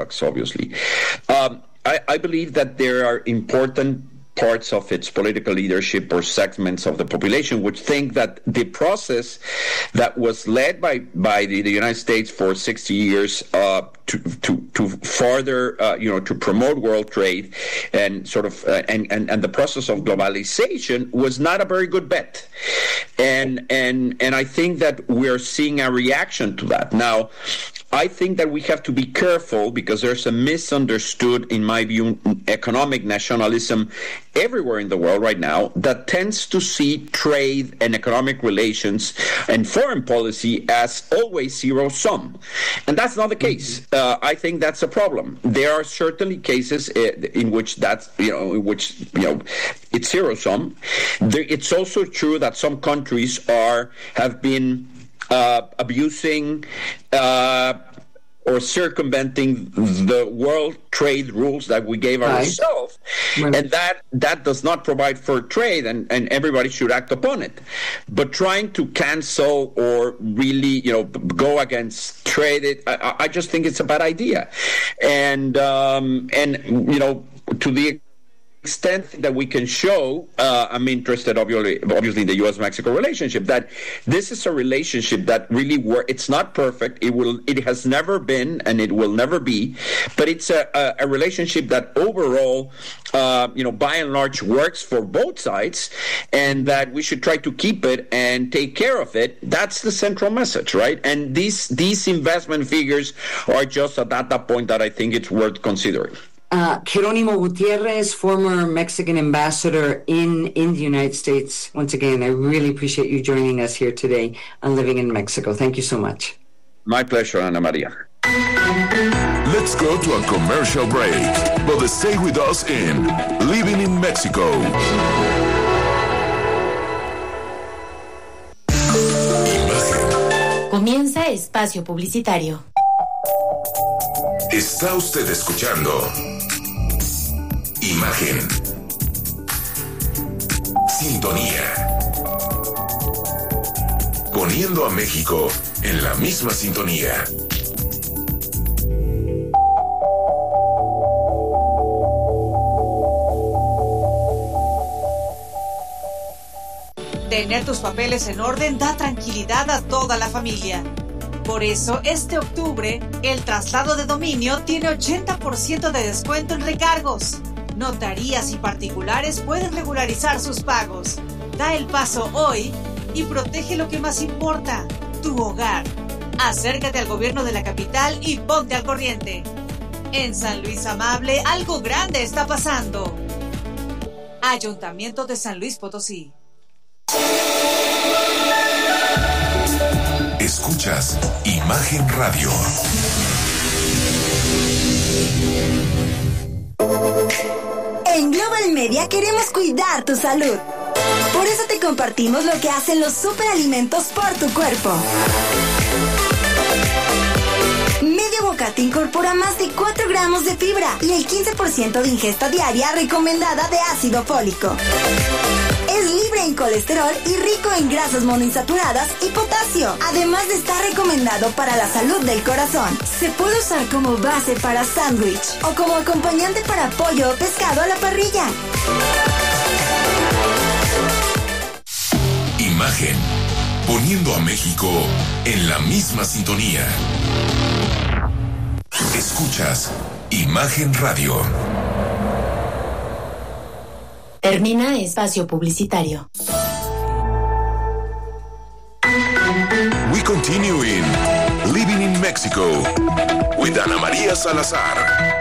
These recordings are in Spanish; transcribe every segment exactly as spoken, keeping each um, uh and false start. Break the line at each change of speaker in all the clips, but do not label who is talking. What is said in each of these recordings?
products, obviously. Um, I, I believe that there are important parts of its political leadership or segments of the population which think that the process that was led by, by the, the United States for sixty years uh, to, to, to further, uh, you know, to promote world trade and sort of, uh, and, and, and the process of globalization was not a very good bet. And, and, and I think that we're seeing a reaction to that. Now, I think that we have to be careful because there's a misunderstood, in my view, economic nationalism everywhere in the world right now that tends to see trade and economic relations and foreign policy as always zero-sum. And that's not the case. Uh, I think that's a problem. There are certainly cases uh, in which that's, you know, in which, you know, it's zero-sum. There, it's also true that some countries are, have been Uh, abusing uh, or circumventing the world trade rules that we gave
right.
ourselves. Right. And that that does not provide for trade, and, and everybody should act upon it. But trying to cancel or really, you know, go against trade, it, I, I just think it's a bad idea. And, um, and you know, to the extent that we can show, uh, I'm interested obviously, obviously in the U S Mexico relationship, that this is a relationship that really works. It's not perfect. It will. It has never been, and it will never be. But it's a, a, a relationship that overall, uh, you know, by and large, works for both sides, and that we should try to keep it and take care of it. That's the central message, right? And these these investment figures are just a data point that I think it's worth considering.
Uh, Jerónimo Gutierrez, former Mexican ambassador in, in the United States. Once again, I really appreciate you joining us here today on Living in Mexico. Thank you so much.
My pleasure, Ana Maria.
Let's go to a commercial break, but stay with us in Living in Mexico.
Comienza espacio publicitario.
Está usted escuchando Imagen. Sintonía. Poniendo a México en la misma sintonía.
Tener tus papeles en orden da tranquilidad a toda la familia. Por eso, este octubre, el traslado de dominio tiene ochenta por ciento de descuento en recargos. Notarías y particulares pueden regularizar sus pagos. Da el paso hoy y protege lo que más importa, tu hogar. Acércate al gobierno de la capital y ponte al corriente. En San Luis Amable, algo grande está pasando. Ayuntamiento de San Luis Potosí.
Escuchas Imagen Radio.
En Global Media queremos cuidar tu salud. Por eso te compartimos lo que hacen los superalimentos por tu cuerpo. Medio bocata incorpora más de cuatro gramos de fibra y el quince por ciento de ingesta diaria recomendada de ácido fólico. Es libre en colesterol y rico en grasas monoinsaturadas y potasio. Además de estar recomendado para la salud del corazón. Se puede usar como base para sándwich o como acompañante para pollo o pescado a la parrilla.
Imagen. Poniendo a México en la misma sintonía. Escuchas Imagen Radio.
Termina espacio publicitario.
We continue in Living in Mexico with Ana Maria Salazar.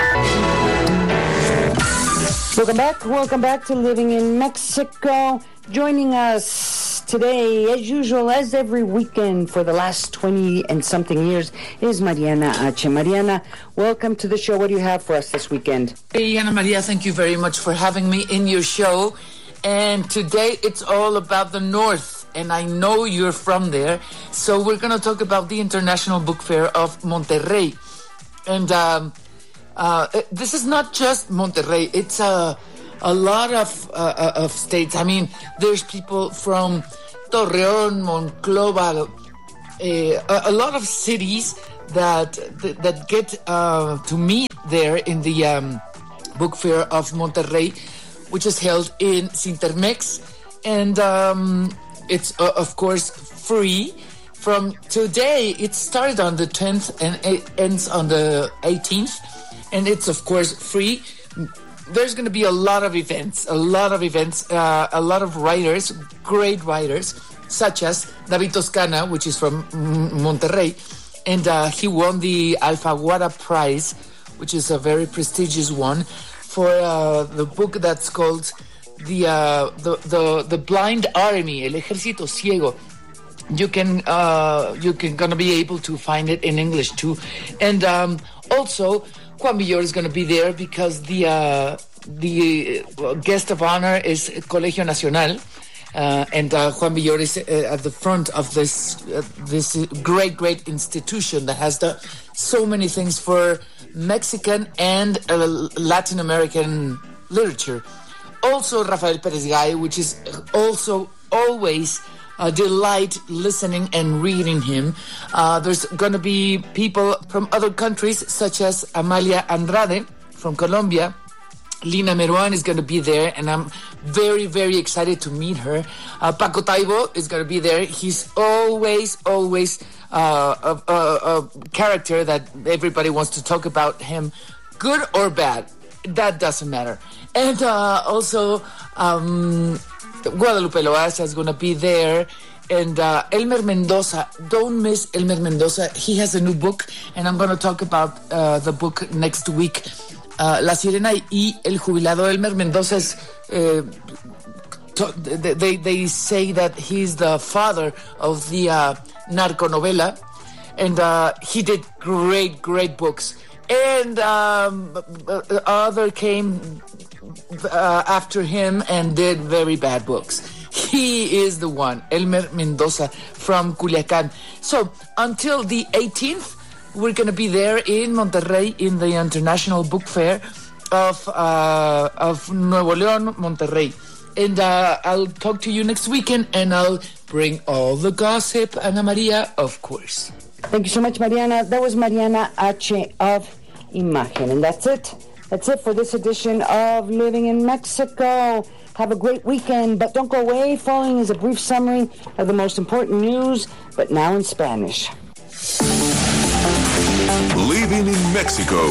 Welcome back. Welcome back to Living in Mexico. Joining us today, as usual, as every weekend for the last twenty and something years, is Mariana H. Mariana, welcome to the show. What do you have for us this weekend?
Hey, Ana Maria, thank you very much for having me in your show. And today it's all about the North, and I know you're from there. So we're going to talk about the International Book Fair of Monterrey. And um, uh, this is not just Monterrey. It's a, a lot of, uh, of states. I mean, there's people from Torreón, Monclova, uh, a, a lot of cities that that get uh, to meet there in the um, Book Fair of Monterrey, which is held in Cintermex. And um, it's, uh, of course, free. From today, it started on the tenth and it ends on the eighteenth. And it's, of course, free. There's going to be a lot of events, a lot of events, uh, a lot of writers, great writers, such as David Toscana, which is from Monterrey. And uh, he won the Alfaguara Prize, which is a very prestigious one, for uh, the book that's called the, uh, the the the Blind Army, El Ejército Ciego. You can uh, you can gonna be able to find it in English too, and um, also Juan Villoro is gonna be there because the uh, the guest of honor is Colegio Nacional. Uh, and uh, Juan Villoro is uh, at the front of this uh, this great, great institution that has done so many things for Mexican and uh, Latin American literature. Also, Rafael Pérez Gay, which is also always a delight listening and reading him. Uh, there's going to be people from other countries, such as Amalia Andrade from Colombia. Lina Meruan is going to be there, and I'm very, very excited to meet her. Uh, Paco Taibo is going to be there. He's always, always uh, a, a, a character that everybody wants to talk about him, good or bad. That doesn't matter. And uh, also, um, Guadalupe Loaiza is going to be there. And uh, Elmer Mendoza, don't miss Elmer Mendoza. He has a new book, and I'm going to talk about uh, the book next week. Uh, La Sirena y El Jubilado. Elmer Mendoza is, uh, to, they, they say that he's the father of the uh, narconovela, and uh, he did great, great books. And um, other came uh, after him and did very bad books. He is the one, Elmer Mendoza from Culiacán. So until the eighteenth, we're going to be there in Monterrey in the International Book Fair of uh, of Nuevo León, Monterrey. And uh, I'll talk to you next weekend, and I'll bring all the gossip, Ana Maria, of course.
Thank you so much, Mariana. That was Mariana H. of Imagen. And that's it. That's it for this edition of Living in Mexico. Have a great weekend, but don't go away. Following is a brief summary of the most important news, but now in Spanish.
Living in Mexico.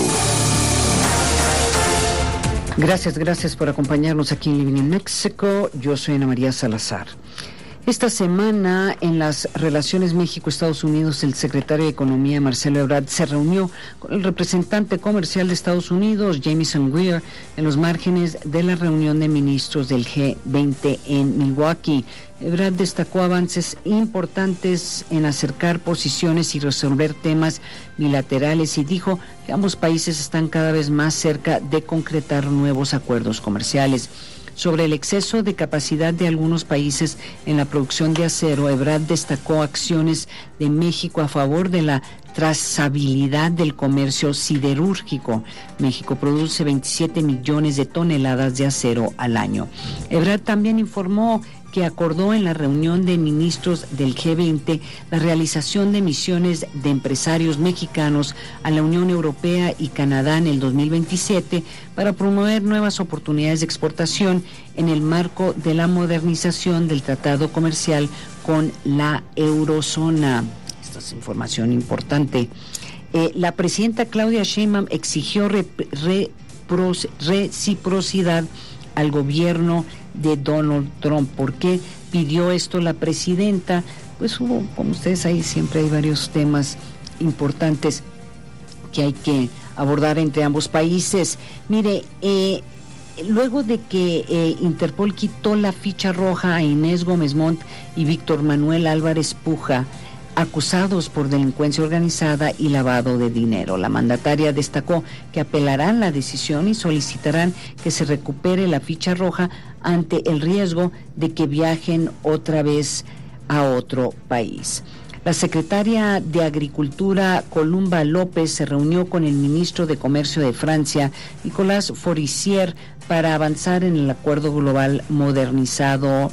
Gracias, gracias por acompañarnos aquí en Living in Mexico. Yo soy Ana María Salazar. Esta semana, en las relaciones México-Estados Unidos, el secretario de Economía, Marcelo Ebrard, se reunió con el representante comercial de Estados Unidos, Jamieson Greer, en los márgenes de la reunión de ministros del G veinte en Milwaukee. Ebrard destacó avances importantes en acercar posiciones y resolver temas bilaterales y dijo que ambos países están cada vez más cerca de concretar nuevos acuerdos comerciales. Sobre el exceso de capacidad de algunos países en la producción de acero, Ebrard destacó acciones de México a favor de la trazabilidad del comercio siderúrgico. México produce veintisiete millones de toneladas de acero al año. Ebrard también informó que acordó en la reunión de ministros del G veinte la realización de misiones de empresarios mexicanos a la Unión Europea y Canadá en el dos mil veintisiete para promover nuevas oportunidades de exportación en el marco de la modernización del tratado comercial con la eurozona. Esta es información importante. Eh, la presidenta Claudia Sheinbaum exigió re, re, pros, reciprocidad al gobierno de Donald Trump. ¿Por qué pidió esto la presidenta? Pues hubo, como ustedes ahí, siempre hay varios temas importantes que hay que abordar entre ambos países. Mire, eh, luego de que eh, Interpol quitó la ficha roja a Inés Gómez Montt y Víctor Manuel Álvarez Puja, acusados por delincuencia organizada y lavado de dinero. La mandataria destacó que apelarán la decisión y solicitarán que se recupere la ficha roja ante el riesgo de que viajen otra vez a otro país. La secretaria de Agricultura, Columba López, se reunió con el ministro de Comercio de Francia, Nicolas Forissier, para avanzar en el acuerdo global modernizado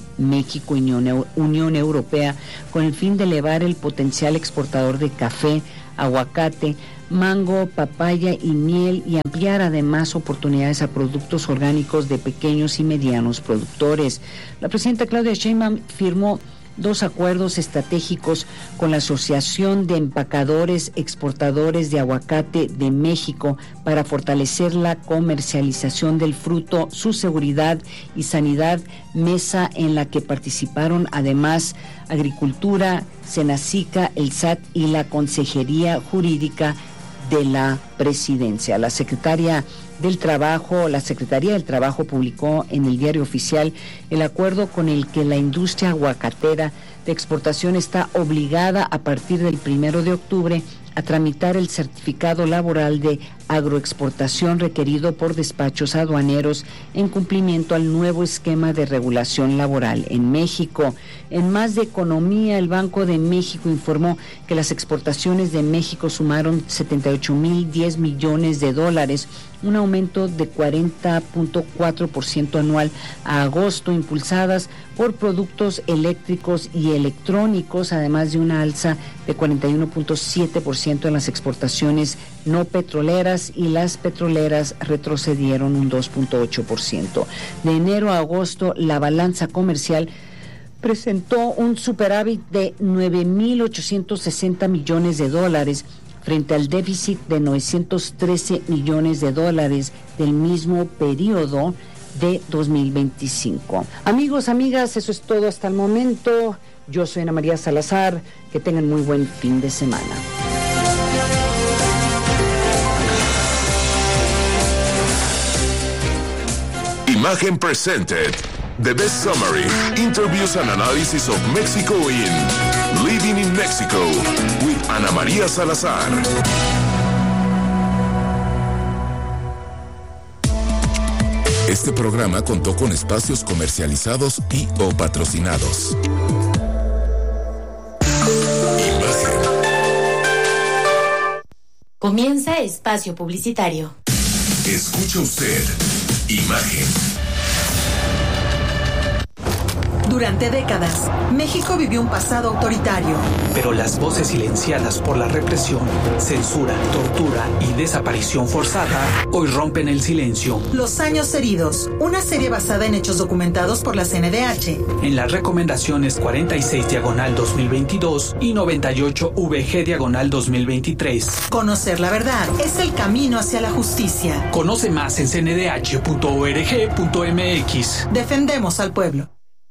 México-Unión Europea con el fin de elevar el potencial exportador de café, aguacate, mango, papaya y miel, y ampliar además oportunidades a productos orgánicos de pequeños y medianos productores. La presidenta Claudia Sheinbaum firmó dos acuerdos estratégicos con la Asociación de Empacadores Exportadores de Aguacate de México para fortalecer la comercialización del fruto, su seguridad y sanidad, mesa en la que participaron además Agricultura, Senacica, el S A T y la Consejería Jurídica de la Presidencia. La secretaria del Trabajo, la Secretaría del Trabajo publicó en el Diario Oficial el acuerdo con el que la industria aguacatera de exportación está obligada a partir del primero de octubre a tramitar el certificado laboral de agroexportación requerido por despachos aduaneros en cumplimiento al nuevo esquema de regulación laboral en México. En más de economía, el Banco de México informó que las exportaciones de México sumaron setenta y ocho mil diez millones de dólares, un aumento de cuarenta punto cuatro por ciento anual a agosto, impulsadas por productos eléctricos y electrónicos, además de una alza de cuarenta y uno punto siete por ciento en las exportaciones no petroleras, y las petroleras retrocedieron un dos punto ocho por ciento. De enero a agosto, la balanza comercial presentó un superávit de nueve mil ochocientos sesenta millones de dólares frente al déficit de novecientos trece millones de dólares del mismo periodo de dos mil veinticinco. Amigos, amigas, eso es todo hasta el momento. Yo soy Ana María Salazar. Que tengan muy buen fin de semana.
Imagen presented the best summary, interviews and analysis of Mexico in Living in Mexico with Ana María Salazar. Este programa contó con espacios comercializados y o patrocinados. Imagen.
Comienza espacio publicitario.
Escucha usted. Imagen.
Durante décadas, México vivió un pasado autoritario.
Pero las voces silenciadas por la represión, censura, tortura y desaparición forzada hoy rompen el silencio.
Los años heridos, una serie basada en hechos documentados por la C N D H.
En las recomendaciones cuarenta y seis diagonal dos mil veintidós y noventa y ocho V G diagonal dos mil veintitrés.
Conocer la verdad es el camino hacia la justicia.
Conoce más en c n d h punto org punto m x.
Defendemos al pueblo.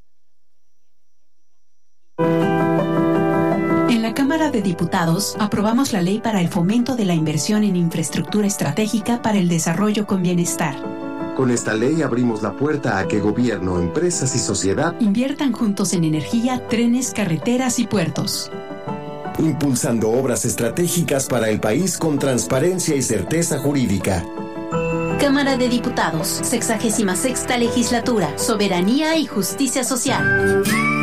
En la Cámara de Diputados aprobamos la ley para el fomento de la inversión en infraestructura estratégica para el desarrollo con bienestar.
Con esta ley abrimos la puerta a que gobierno, empresas y sociedad
inviertan juntos en energía, trenes, carreteras y puertos.
Impulsando obras estratégicas para el país con transparencia y certeza jurídica.
Cámara de Diputados, sexagésima sexta legislatura, soberanía y justicia social.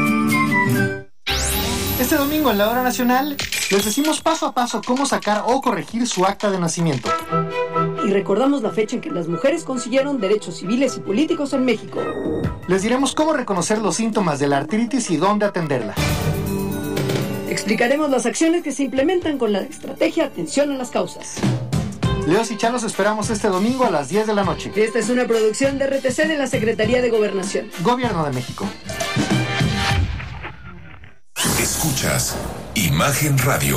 Este domingo en la Hora Nacional les decimos paso a paso cómo sacar o corregir su acta de nacimiento.
Y recordamos la fecha en que las mujeres consiguieron derechos civiles y políticos en México.
Les diremos cómo reconocer los síntomas de la artritis y dónde atenderla.
Explicaremos las acciones que se implementan con la estrategia Atención a las Causas.
Leos y Chalos esperamos este domingo a las diez de la noche.
Esta es una producción de R T C de la Secretaría de Gobernación.
Gobierno de México.
Escuchas Imagen Radio.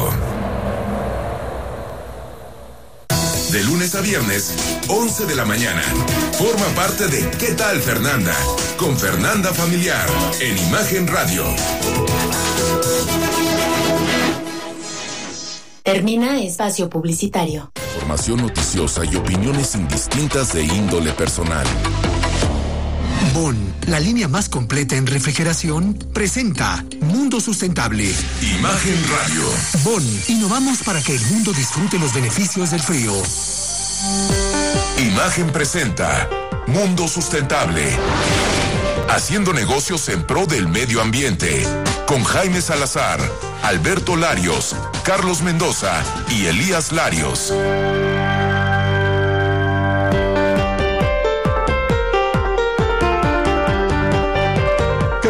De lunes a viernes, once de la mañana. Forma parte de ¿Qué tal, Fernanda? Con Fernanda Familiar en Imagen Radio.
Termina espacio publicitario.
Información noticiosa y opiniones indistintas de índole personal.
Bon, la línea más completa en refrigeración, presenta Mundo Sustentable.
Imagen Radio.
Bon, innovamos para que el mundo disfrute los beneficios del frío.
Imagen presenta Mundo Sustentable. Haciendo negocios en pro del medio ambiente. Con Jaime Salazar, Alberto Larios, Carlos Mendoza y Elías Larios.
¿Qué tal, amigos?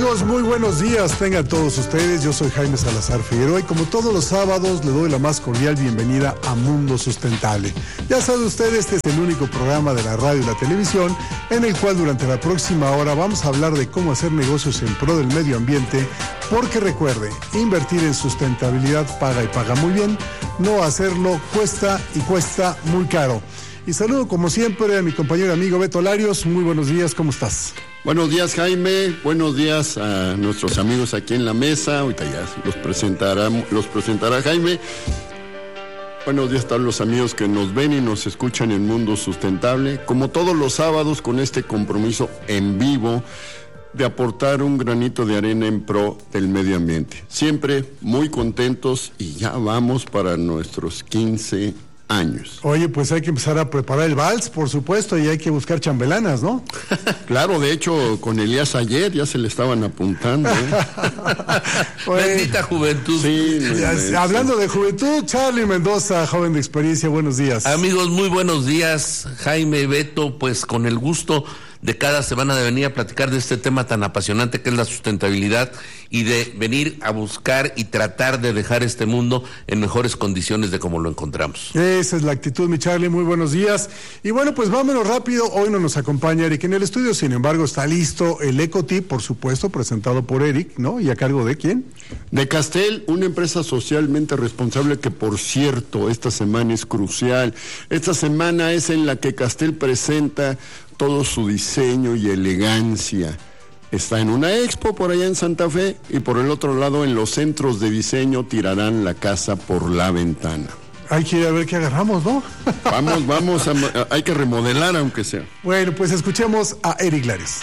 amigos? Muy buenos días, tengan todos ustedes. Yo soy Jaime Salazar Figueroa y como todos los sábados le doy la más cordial bienvenida a Mundo Sustentable. Ya saben ustedes, este es el único programa de la radio y la televisión en el cual durante la próxima hora vamos a hablar de cómo hacer negocios en pro del medio ambiente, porque recuerde, invertir en sustentabilidad paga y paga muy bien, no hacerlo cuesta y cuesta muy caro. Y saludo como siempre a mi compañero amigo Beto Larios. Muy buenos días, ¿cómo estás?
Buenos días, Jaime. Buenos días a nuestros amigos aquí en la mesa. Ahorita ya los presentará, los presentará Jaime. Buenos días a todos los amigos que nos ven y nos escuchan en Mundo Sustentable. Como todos los sábados, con este compromiso en vivo de aportar un granito de arena en pro del medio ambiente. Siempre muy contentos y ya vamos para nuestros quince años.
Oye, pues hay que empezar a preparar el vals, por supuesto, y hay que buscar chambelanas, ¿no?
Claro, de hecho, con Elías ayer ya se le estaban apuntando, ¿eh?
Oye, bendita juventud.
Sí, ya, hablando de juventud, Charlie Mendoza, joven de experiencia, buenos días.
Amigos, muy buenos días. Jaime, Beto, pues con el gusto de cada semana de venir a platicar de este tema tan apasionante que es la sustentabilidad y de venir a buscar y tratar de dejar este mundo en mejores condiciones de como lo encontramos.
Esa es la actitud, mi Charlie, muy buenos días. Y bueno, pues vámonos rápido, hoy no nos acompaña Eric en el estudio, sin embargo está listo el Ecotip, por supuesto, presentado por Eric, ¿no? ¿Y a cargo de quién?
De Castel, una empresa socialmente responsable que, por cierto, esta semana es crucial. Esta semana es en la que Castel presenta todo su diseño y elegancia. Está en una expo por allá en Santa Fe y por el otro lado en los centros de diseño tirarán la casa por la ventana.
Hay que ir a ver qué agarramos, ¿no?
Vamos, vamos, a, a, hay que remodelar aunque sea.
Bueno, pues escuchemos a Eric Larios.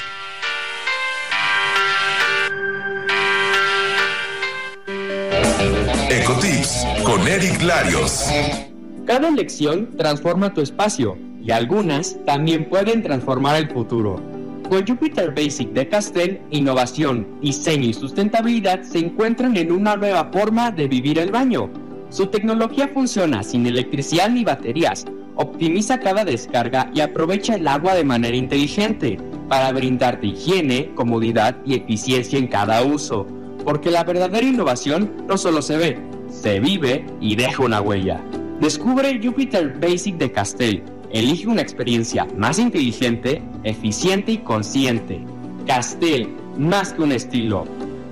Ecotips con Eric Larios.
Cada elección transforma tu espacio y algunas también pueden transformar el futuro. Con Jupiter Basic de Castel, innovación, diseño y sustentabilidad se encuentran en una nueva forma de vivir el baño. Su tecnología funciona sin electricidad ni baterías, optimiza cada descarga y aprovecha el agua de manera inteligente para brindarte higiene, comodidad y eficiencia en cada uso. Porque la verdadera innovación no solo se ve, se vive y deja una huella. Descubre Jupiter Basic de Castel. Elige una experiencia más inteligente, eficiente y consciente. Castel, más que un estilo.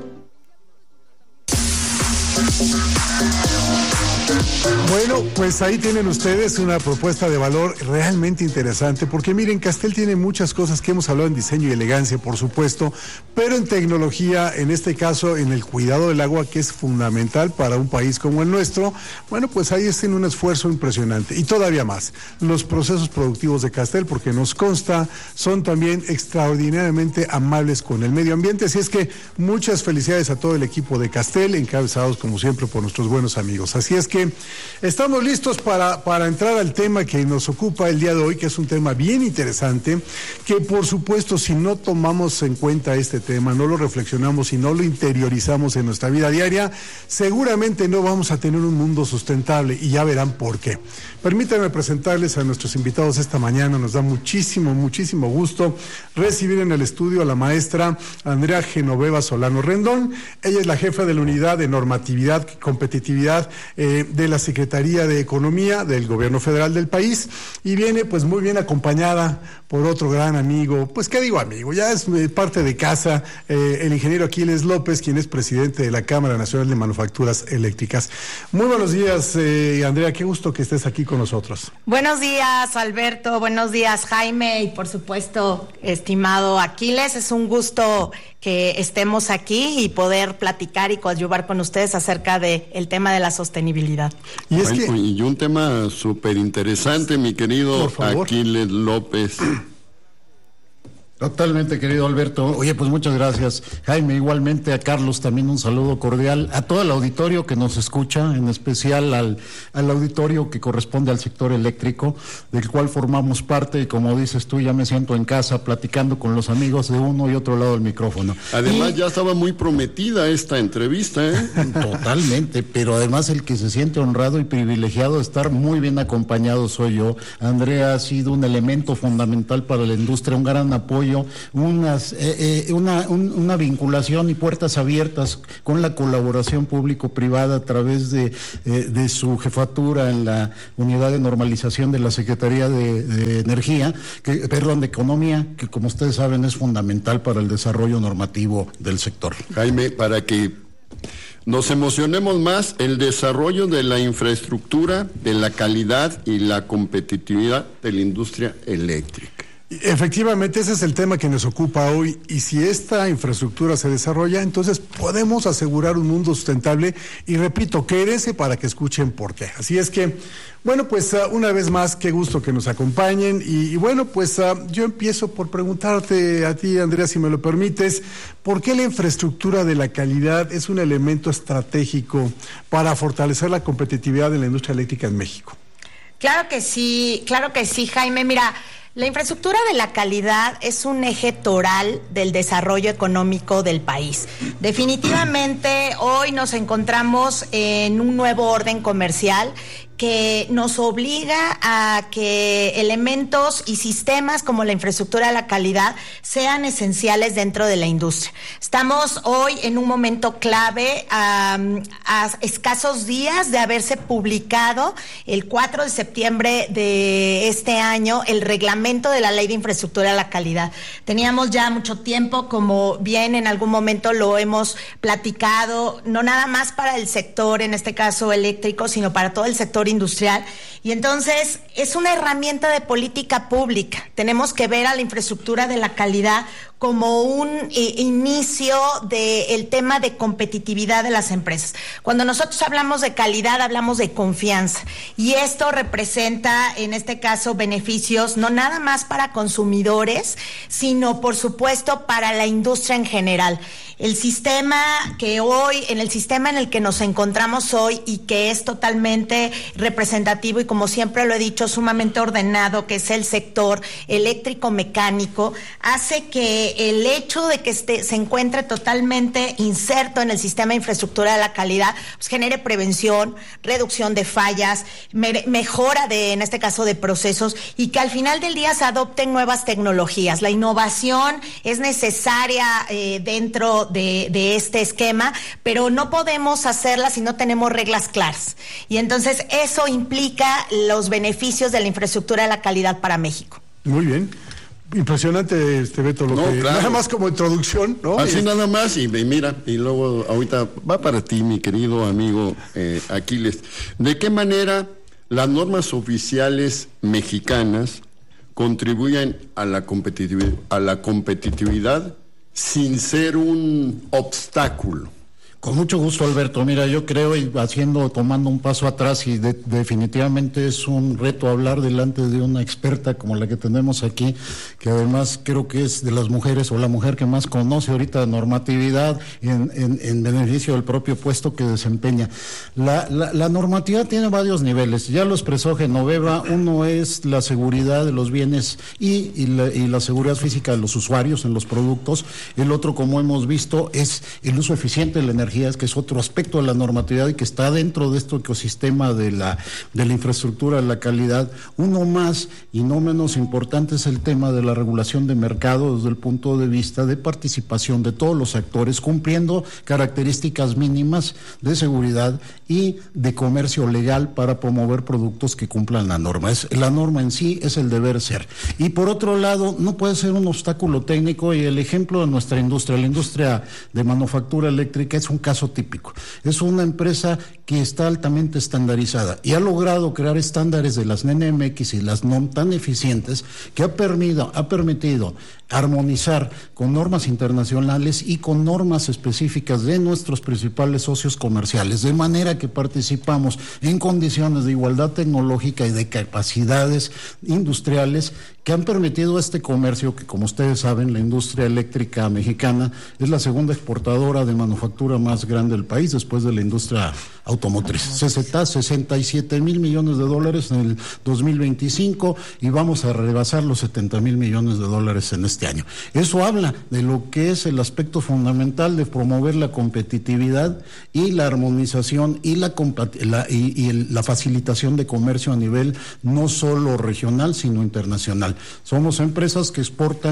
Bueno, pues ahí tienen ustedes una propuesta de valor realmente interesante, porque miren, Castel tiene muchas cosas que hemos hablado en diseño y elegancia, por supuesto, pero en tecnología, en este caso en el cuidado del agua, que es fundamental para un país como el nuestro. Bueno, pues ahí hacen un esfuerzo impresionante y todavía más. Los procesos productivos de Castel, porque nos consta, son también extraordinariamente amables con el medio ambiente, así es que muchas felicidades a todo el equipo de Castel, encabezados como siempre por nuestros buenos amigos. Así es que estamos listos para, para entrar al tema que nos ocupa el día de hoy, que es un tema bien interesante, que por supuesto si no tomamos en cuenta este tema, no lo reflexionamos y no lo interiorizamos en nuestra vida diaria, seguramente no vamos a tener un mundo sustentable y ya verán por qué. Permítanme presentarles a nuestros invitados esta mañana. Nos da muchísimo, muchísimo gusto recibir en el estudio a la maestra Andrea Genoveva Solano Rendón. Ella es la jefa de la unidad de normatividad y competitividad eh, de la Secretaría de Economía del Gobierno Federal del país y viene pues muy bien acompañada por otro gran amigo, pues qué digo amigo, ya es eh, parte de casa, eh, el ingeniero Aquiles López, quien es presidente de la Cámara Nacional de Manufacturas Eléctricas. Muy buenos días, eh, Andrea, qué gusto que estés aquí con nosotros.
Buenos días, Alberto, buenos días, Jaime, y por supuesto, estimado Aquiles, es un gusto que estemos aquí y poder platicar y coadyuvar con ustedes acerca del tema de la sostenibilidad.
Y, es bueno, que... y un tema súper interesante, mi querido Aquiles López.
Totalmente, querido Alberto. Oye, pues muchas gracias, Jaime. Igualmente a Carlos también un saludo cordial, a todo el auditorio que nos escucha, en especial al, al auditorio que corresponde al sector eléctrico, del cual formamos parte, y como dices tú, ya me siento en casa platicando con los amigos de uno y otro lado del micrófono.
Además, y... ya estaba muy prometida esta entrevista, ¿eh?
Totalmente, pero además el que se siente honrado y privilegiado de estar muy bien acompañado soy yo. Andrea ha sido un elemento fundamental para la industria, un gran apoyo desarrollo, unas, eh, eh, una, un, una vinculación y puertas abiertas con la colaboración público-privada a través de, eh, de su jefatura en la unidad de normalización de la Secretaría de, de Energía, que, perdón, de Economía, que como ustedes saben es fundamental para el desarrollo normativo del sector.
Jaime, para que nos emocionemos más, el desarrollo de la infraestructura, de la calidad y la competitividad de la industria eléctrica.
Efectivamente, ese es el tema que nos ocupa hoy, y si esta infraestructura se desarrolla, entonces podemos asegurar un mundo sustentable, y repito, quédense para que escuchen por qué. Así es que, bueno, pues uh, una vez más, qué gusto que nos acompañen, y, y bueno, pues uh, yo empiezo por preguntarte a ti, Andrea, si me lo permites, ¿por qué la infraestructura de la calidad es un elemento estratégico para fortalecer la competitividad de la industria eléctrica en México?
Claro que sí, claro que sí, Jaime. Mira, la infraestructura de la calidad es un eje toral del desarrollo económico del país. Definitivamente hoy nos encontramos en un nuevo orden comercial que nos obliga a que elementos y sistemas como la infraestructura de la calidad sean esenciales dentro de la industria. Estamos hoy en un momento clave, um, a escasos días de haberse publicado el cuatro de septiembre de este año el reglamento de la Ley de Infraestructura de la Calidad. Teníamos ya mucho tiempo, como bien en algún momento lo hemos platicado, no nada más para el sector, en este caso eléctrico, sino para todo el sector industrial, y entonces es una herramienta de política pública. Tenemos que ver a la infraestructura de la calidad como un eh, inicio del tema de competitividad de las empresas. Cuando nosotros hablamos de calidad, hablamos de confianza, y esto representa, en este caso, beneficios no nada más para consumidores, sino, por supuesto, para la industria en general. El sistema que hoy, en el sistema en el que nos encontramos hoy, y que es totalmente representativo y, como siempre lo he dicho, sumamente ordenado, que es el sector eléctrico-mecánico, hace que el hecho de que este, se encuentre totalmente inserto en el sistema de infraestructura de la calidad, pues genere prevención, reducción de fallas, me, mejora de, en este caso, de procesos, y que al final del día se adopten nuevas tecnologías. La innovación es necesaria eh, dentro de, de este esquema, pero no podemos hacerla si no tenemos reglas claras. Y entonces eso implica los beneficios de la infraestructura de la calidad para México.
Muy bien. Impresionante, este Beto, lo
no,
que,
claro.
Nada más como introducción, ¿no?
Así
es...
nada más, y mira, y luego ahorita va para ti, mi querido amigo eh, Aquiles. ¿De qué manera las normas oficiales mexicanas contribuyen a la competitividad, a la competitividad sin ser un obstáculo?
Con mucho gusto, Alberto. Mira, yo creo, y haciendo, tomando un paso atrás, y de, definitivamente es un reto hablar delante de una experta como la que tenemos aquí, que además creo que es de las mujeres, o la mujer que más conoce ahorita normatividad en, en, en beneficio del propio puesto que desempeña. La, la, la normatividad tiene varios niveles, ya lo expresó Genoveva. Uno es la seguridad de los bienes y, y, la, y la seguridad física de los usuarios en los productos. El otro, como hemos visto, es el uso eficiente de la energía, que es otro aspecto de la normatividad y que está dentro de este ecosistema de la, de la infraestructura de la calidad. Uno más, y no menos importante, es el tema de la regulación de mercado desde el punto de vista de participación de todos los actores, cumpliendo características mínimas de seguridad y de comercio legal para promover productos que cumplan la norma. Es, la norma en sí es el deber ser. Y por otro lado, no puede ser un obstáculo técnico, y el ejemplo de nuestra industria, la industria de manufactura eléctrica, es un caso típico. Es una empresa que está altamente estandarizada y ha logrado crear estándares de las N M X y las N O M tan eficientes que ha permitido, ha permitido armonizar con normas internacionales y con normas específicas de nuestros principales socios comerciales, de manera que participamos en condiciones de igualdad tecnológica y de capacidades industriales que han permitido este comercio, que, como ustedes saben, la industria eléctrica mexicana es la segunda exportadora de manufactura más grande del país, después de la industria automotriz. sesenta y siete mil millones de dólares en el dos mil veinticinco, y vamos a rebasar los setenta mil millones de dólares en este año. Eso habla de lo que es el aspecto fundamental de promover la competitividad y la armonización y la, la, y, y el, la facilitación de comercio a nivel no solo regional, sino internacional. Somos empresas que exportan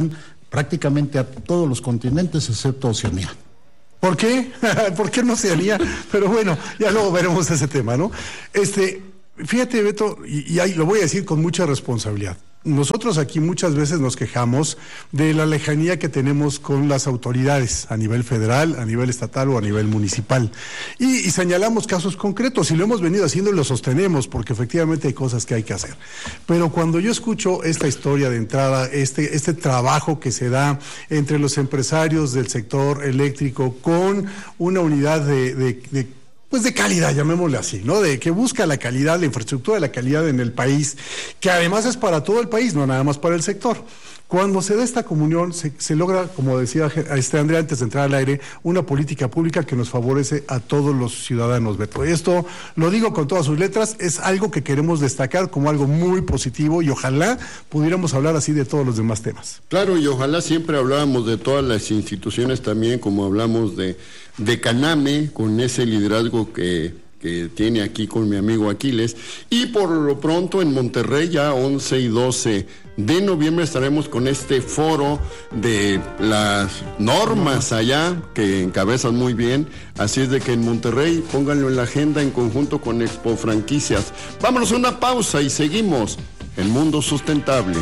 prácticamente a todos los continentes excepto Oceanía.
¿Por qué? ¿Por qué no Oceanía? Pero bueno, ya luego veremos ese tema, ¿no? Este, fíjate, Beto, y, y ahí lo voy a decir con mucha responsabilidad. Nosotros aquí muchas veces nos quejamos de la lejanía que tenemos con las autoridades a nivel federal, a nivel estatal o a nivel municipal. Y, y señalamos casos concretos y lo hemos venido haciendo y lo sostenemos porque efectivamente hay cosas que hay que hacer. Pero cuando yo escucho esta historia de entrada, este, este trabajo que se da entre los empresarios del sector eléctrico con una unidad de, de, de pues de calidad, llamémosle así, ¿no? De que busca la calidad, la infraestructura de la calidad en el país, que además es para todo el país, no nada más para el sector. Cuando se da esta comunión, se, se logra, como decía este Andrea antes de entrar al aire, una política pública que nos favorece a todos los ciudadanos, Beto. Y esto, lo digo con todas sus letras, es algo que queremos destacar como algo muy positivo y ojalá pudiéramos hablar así de todos los demás temas.
Claro, y ojalá siempre hablábamos de todas las instituciones también, como hablamos de, de Caname, con ese liderazgo que... que tiene aquí con mi amigo Aquiles, y por lo pronto en Monterrey ya once y doce de noviembre estaremos con este foro de las normas allá que encabezan muy bien, así es de que en Monterrey pónganlo en la agenda en conjunto con Expo Franquicias. Vámonos a una pausa y seguimos en Mundo Sustentable.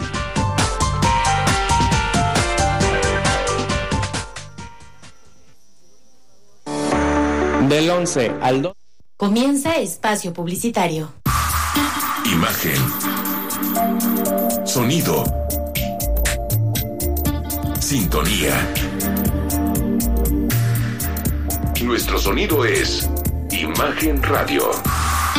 Del once al dos.
Comienza espacio publicitario.
Imagen. Sonido. Sintonía. Nuestro sonido es Imagen Radio.